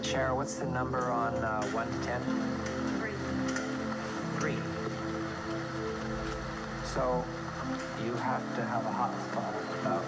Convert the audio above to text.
Cheryl, what's the number on 1 to 10? 3. So you have to have a hot spot of about